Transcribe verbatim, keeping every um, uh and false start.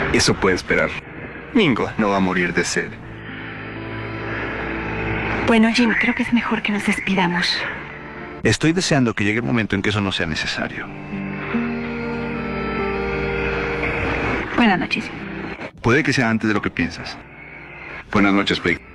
Eso puede esperar. Mingo no va a morir de sed. Bueno, Jim, creo que es mejor que nos despidamos. Estoy deseando que llegue el momento en que eso no sea necesario. Buenas noches. Puede que sea antes de lo que piensas. Buenas noches, Blake.